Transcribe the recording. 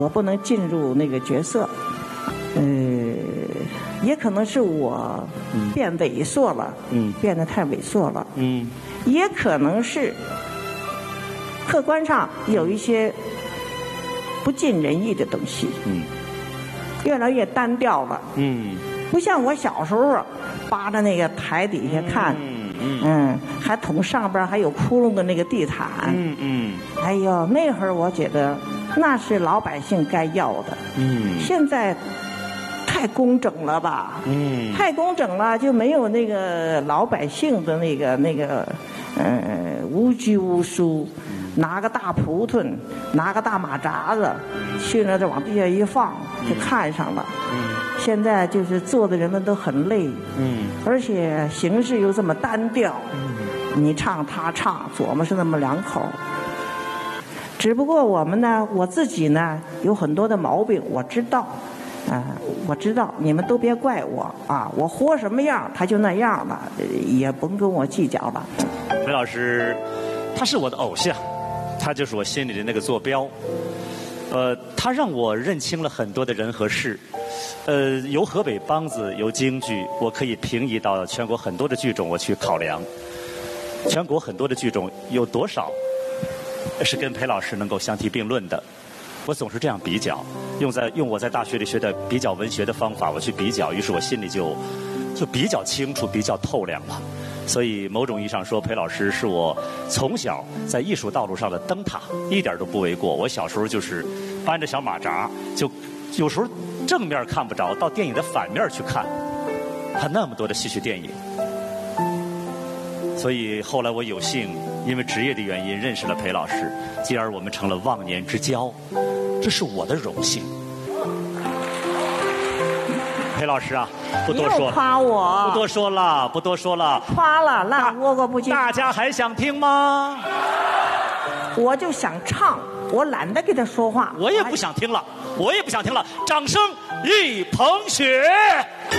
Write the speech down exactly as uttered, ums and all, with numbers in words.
我不能进入那个角色，呃，也可能是我变猥琐了，嗯，变得太猥琐了，嗯，也可能是客观上有一些不尽人意的东西，嗯，越来越单调了，嗯，不像我小时候扒着那个台底下看，嗯嗯，嗯还捅上边还有窟窿的那个地毯，嗯嗯，哎呦，那会儿我觉得。那是老百姓该要的。嗯。现在太工整了吧？嗯。太工整了，就没有那个老百姓的那个那个，呃，无拘无束，拿个大蒲团，拿个大马扎子，去那就往地下一放，就看上了。嗯。现在就是做的人们都很累。嗯。而且形式又这么单调。嗯。你唱他唱，琢磨是那么两口。只不过我们呢，我自己呢有很多的毛病，我知道，啊、呃，我知道，你们都别怪我啊，我活什么样他就那样了，也甭跟我计较了。 裴老师，他是我的偶像，他就是我心里的那个坐标，呃，他让我认清了很多的人和事，呃，由河北梆子，由京剧，我可以平移到全国很多的剧种，我去考量，全国很多的剧种有多少？是跟裴老师能够相提并论的，我总是这样比较，用在用我在大学里学的比较文学的方法，我去比较，于是我心里就就比较清楚，比较透亮了。所以某种意义上说，裴老师是我从小在艺术道路上的灯塔，一点都不为过。我小时候就是搬着小马扎，就有时候正面看不着，到电影的反面去看，看那么多的戏曲电影。所以后来我有幸因为职业的原因认识了裴老师，继而我们成了忘年之交，这是我的荣幸。裴老师啊，不多说了， 夸我， 不多说了，不多说了， 夸了，那窝过不进。 大家还想听吗？ 我就想唱，我懒得给他说话。 我也不想听了，我也不想听了，掌声一捧雪。